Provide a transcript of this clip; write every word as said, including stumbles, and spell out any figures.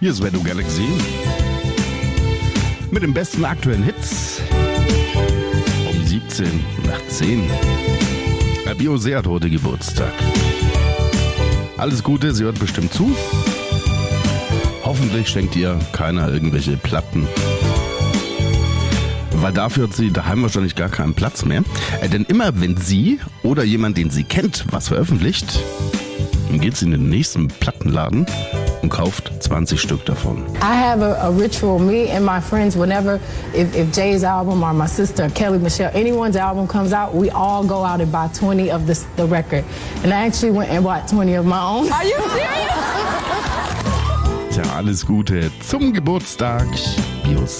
Hier ist Radio Galaxy mit den besten aktuellen Hits um siebzehn nach zehn. Herr Beyoncé hat heute Geburtstag. Alles Gute, sie hört bestimmt zu. Hoffentlich schenkt ihr keiner irgendwelche Platten. Weil dafür hat sie daheim wahrscheinlich gar keinen Platz mehr. Äh, denn immer wenn sie oder jemand, den sie kennt, was veröffentlicht, dann geht sie in den nächsten Plattenladen und kauft zwanzig Stück davon. I have a, a ritual, me and my friends, whenever, if, if Jay's album or my sister, Kelly Michelle, anyone's album comes out, we all go out and buy twenty of the, the record. And I actually went and bought twenty of my own. Are you serious? Tja, alles Gute zum Geburtstag, Beyoncé.